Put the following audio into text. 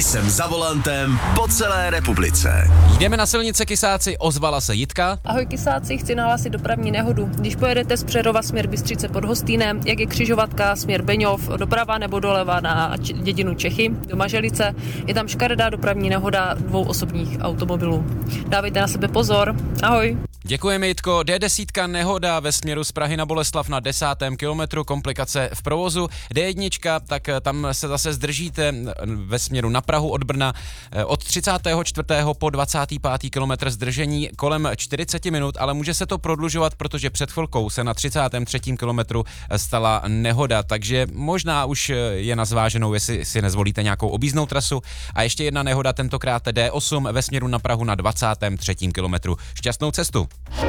Jsem za volantem po celé republice. Jdeme na silnice, Kysáci, ozvala se Jitka. Ahoj Kysáci, chci nahlásit dopravní nehodu. Když pojedete z Přerova směr Bystřice pod Hostýnem, jak je křižovatka směr Beňov, doprava nebo doleva na dědinu Čechy, do Maželice, je tam škaredá dopravní nehoda 2 osobních automobilů. Dávejte na sebe pozor. Ahoj. Děkujeme, Jitko. D10 nehoda ve směru z Prahy na Boleslav na 10. kilometru, komplikace v provozu. D1, tak tam se zase zdržíte ve směru na Prahu od Brna od 34. po 25. kilometr zdržení kolem 40 minut, ale může se to prodlužovat, protože před chvilkou se na 33. kilometru stala nehoda, takže možná už je na zváženou, jestli si nezvolíte nějakou objízdnou trasu. A ještě jedna nehoda, tentokrát D8 ve směru na Prahu na 23. kilometru. Šťastnou cestu.